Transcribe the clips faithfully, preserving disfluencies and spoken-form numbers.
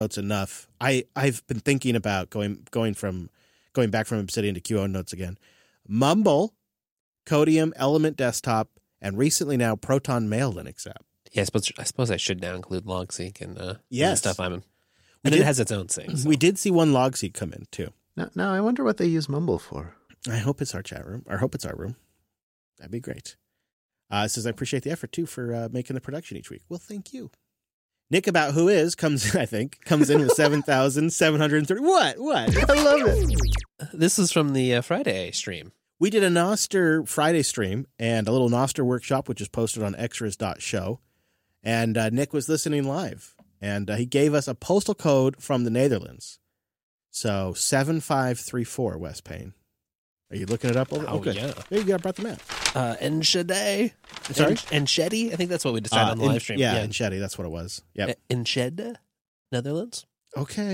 notes enough. I, I've been thinking about going going from going back from Obsidian to Q O notes again. Mumble, Codium, Element Desktop, and recently now Proton Mail Linux app. Yeah, I suppose I, suppose I should now include LogSeq and uh, Yes. the stuff I'm in. We And did- it has its own thing. So. We did see one LogSeq come in, too. Now, now, I wonder what they use Mumble for. I hope it's our chat room. I hope it's our room. That'd be great. Uh, it says, I appreciate the effort, too, for uh, making the production each week. Well, thank you. Nick About Who Is comes, I think, comes in with seven thousand seven hundred thirty. What? What? I love it. This is from the uh, Friday stream. We did a Noster Friday stream and a little Noster workshop, which is posted on extras dot show. And uh, Nick was listening live, and uh, he gave us a postal code from the Netherlands. So seven five three four, West Payne. Are you looking it up? Over? Oh, okay. yeah. There you go. I brought the map. Uh, Enschede. Sorry? En- Enschede? I think that's what we decided Uh, on the in- live stream. Yeah, yeah. in Shetty. That's what it was. Yep. E- Enschede, Netherlands? Okay.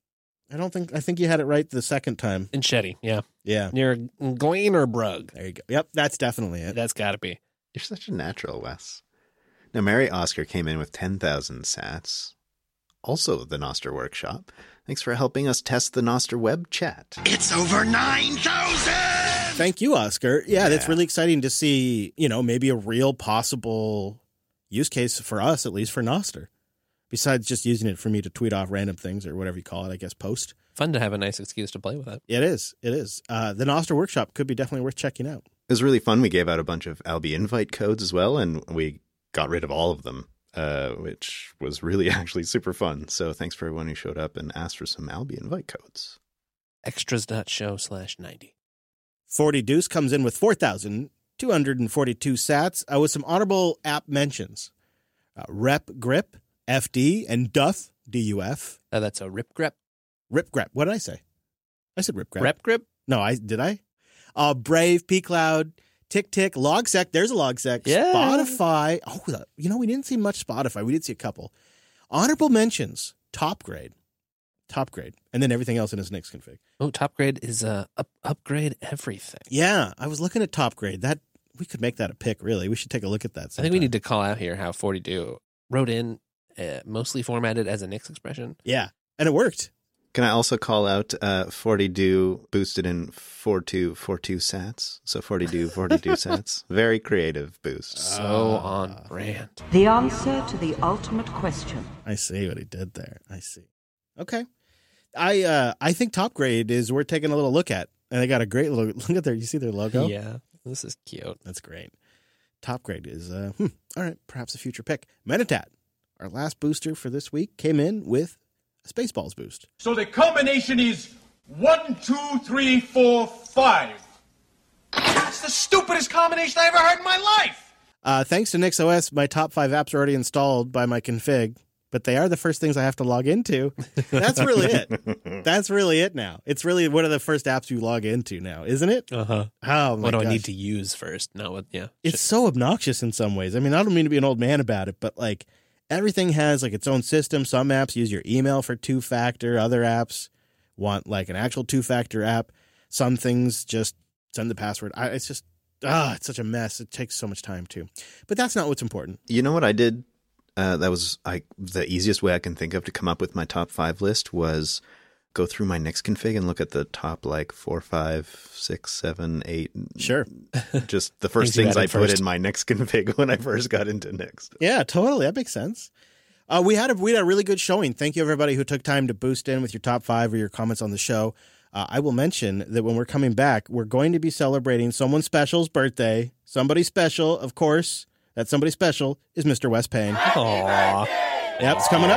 I don't think, I think you had it right the second time. Enschede, yeah. Yeah. Near Gleanerbrug. There you go. Yep. That's definitely it. That's got to be. You're such a natural, Wes. Now, Mary Oscar came in with ten thousand sats. Also, the Noster Workshop. Thanks for helping us test the Noster web chat. It's over nine thousand! Thank you, Oscar. Yeah, that's Yeah. really exciting to see, you know, maybe a real possible use case for us, at least for Noster. Besides just using it for me to tweet off random things or whatever you call it, I guess, post. Fun to have a nice excuse to play with it. It is. It is. Uh, the Noster Workshop could be definitely worth checking out. It was really fun. We gave out a bunch of Albi invite codes as well, and we got rid of all of them, uh, which was really actually super fun. So thanks for everyone who showed up and asked for some Albi invite codes. Extras.show slash 90. forty Deuce comes in with four thousand two hundred forty-two sats uh, with some honorable app mentions. Uh, Rep Grip, F D, and Duff, D U F. Uh, that's a rip grip. Rip Grip. What did I say? I said Rip Grip. Rep grip? No, I did I? Uh, Brave, P Cloud, Tick Tick, Logsec. There's a Logsec. Yeah. Spotify. Oh, you know, we didn't see much Spotify. We did see a couple. Honorable mentions. Top grade. Top grade. And then everything else in his Nix config. Oh, top grade is uh, up, upgrade everything. Yeah, I was looking at top grade. That we could make that a pick, really. We should take a look at that I sometime. think we need to call out here how forty-two wrote in uh, mostly formatted as a Nix expression. Yeah, and it worked. Can I also call out uh, forty do boosted in forty-two forty-two sats? So forty do forty-two sats. Very creative boost. So on brand. The answer to the ultimate question. I see what he did there. I see. Okay. I uh, I think top grade is worth taking a little look at. And they got a great look. Look at their, you see their logo? Yeah, this is cute. That's great. Top grade is, uh, hmm, all right, perhaps a future pick. Metatat, our last booster for this week, came in with a Spaceballs boost. So the combination is one, two, three, four, five. That's the stupidest combination I ever heard in my life. Uh, thanks to NixOS, my top five apps are already installed by my config, but they are the first things I have to log into. That's really it. That's really it now. It's really one of the first apps you log into now, isn't it? Uh-huh. Oh, my What do I gosh. need to use first? Not what, yeah. It's so obnoxious in some ways. I mean, I don't mean to be an old man about it, but like everything has like its own system. Some apps use your email for two-factor. Other apps want like an actual two-factor app. Some things just send the password. I, it's just, ah, it's such a mess. It takes so much time too. But that's not what's important. You know what I did? Uh, that was I, the easiest way I can think of to come up with my top five list was go through my Nix config and look at the top like four, five, six, seven, eight. Sure. Just the first Things you things I added put first. in my Nix config when I first got into Nix. Yeah, totally. That makes sense. Uh, we had a we had a really good showing. Thank you everybody who took time to boost in with your top five or your comments on the show. Uh, I will mention that when we're coming back, we're going to be celebrating someone special's birthday. Somebody special, of course. That somebody special is Mister Wes Payne. Aww. Yep, it's coming up.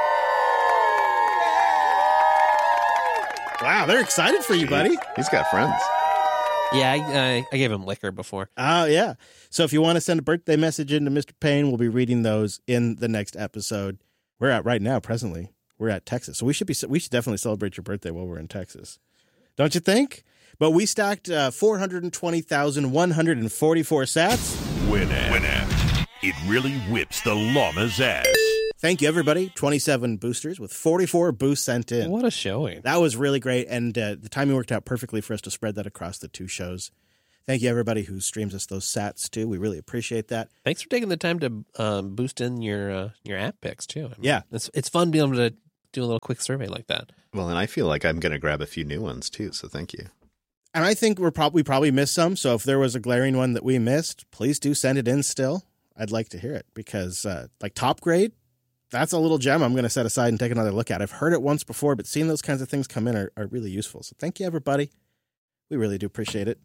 Wow, they're excited for you, buddy. He's got friends. Yeah, I, I, I gave him liquor before. Oh, yeah. So if you want to send a birthday message into Mister Payne, we'll be reading those in the next episode. We're at right now, presently. We're at Texas. So we should be we should definitely celebrate your birthday while we're in Texas. Don't you think? But we stacked uh, four hundred twenty thousand one hundred forty-four sats. Winamp. Winamp. It really whips the llama's ass. Thank you, everybody. twenty-seven boosters with forty-four boosts sent in. What a showing. That was really great, and uh, the timing worked out perfectly for us to spread that across the two shows. Thank you, everybody who streams us those sats, too. We really appreciate that. Thanks for taking the time to um, boost in your uh, your app picks, too. I mean, Yeah. It's, it's fun being able to do a little quick survey like that. Well, and I feel like I'm going to grab a few new ones too, so thank you. And I think we're probably we probably missed some. So if there was a glaring one that we missed, please do send it in still. I'd like to hear it because uh, like Top Grade, that's a little gem I'm going to set aside and take another look at. I've heard it once before, but seeing those kinds of things come in are, are really useful. So thank you, everybody. We really do appreciate it.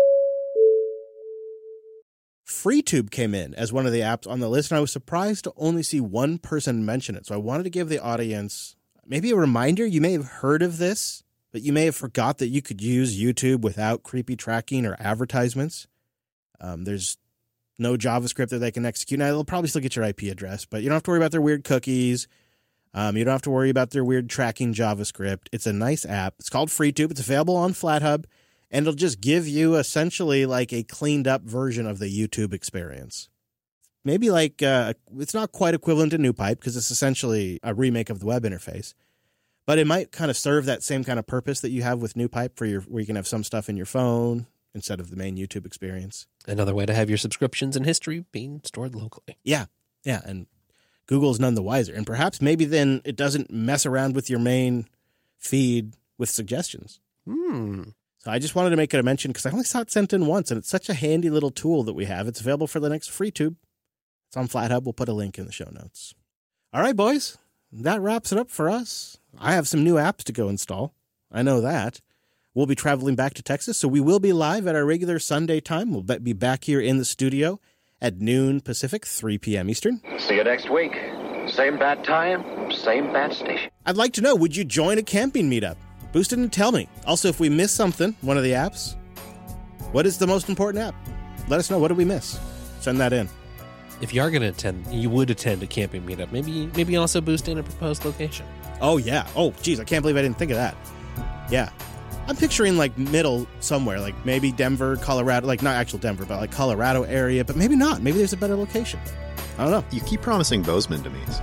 FreeTube came in as one of the apps on the list, and I was surprised to only see one person mention it. So I wanted to give the audience maybe a reminder. You may have heard of this, but you may have forgot that you could use YouTube without creepy tracking or advertisements. Um, there's no JavaScript that they can execute. Now, they'll probably still get your I P address, but you don't have to worry about their weird cookies. Um, you don't have to worry about their weird tracking JavaScript. It's a nice app. It's called FreeTube. It's available on FlatHub, and it'll just give you essentially like a cleaned up version of the YouTube experience. Maybe like, uh, it's not quite equivalent to NewPipe because it's essentially a remake of the web interface. But it might kind of serve that same kind of purpose that you have with NewPipe, for your, where you can have some stuff in your phone instead of the main YouTube experience. Another way to have your subscriptions and history being stored locally. Yeah, yeah, and Google's none the wiser. And perhaps maybe then it doesn't mess around with your main feed with suggestions. Hmm. So I just wanted to make it a mention because I only saw it sent in once, and it's such a handy little tool that we have. It's available for Linux FreeTube. It's on FlatHub. We'll put a link in the show notes. All right, boys, that wraps it up for us. I have some new apps to go install. I know that. We'll be traveling back to Texas, so we will be live at our regular Sunday time. We'll be back here in the studio at noon Pacific, three p.m. Eastern. See you next week. Same bat time, same bat station. I'd like to know, would you join a camping meetup? Boost it and tell me. Also, if we miss something, one of the apps, what is the most important app? Let us know. What did we miss? Send that in. If you are going to attend, you would attend a camping meetup. Maybe maybe also boost in a proposed location. Oh, yeah. Oh, geez, I can't believe I didn't think of that. Yeah. I'm picturing, like, middle somewhere, like maybe Denver, Colorado, like not actual Denver, but like Colorado area, but maybe not. Maybe there's a better location. I don't know. You keep promising Bozeman to me, so.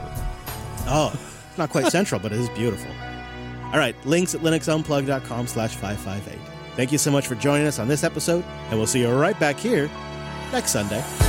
Oh, it's not quite central, but it is beautiful. All right, links at linuxunplug.com slash 558. Thank you so much for joining us on this episode, and we'll see you right back here next Sunday.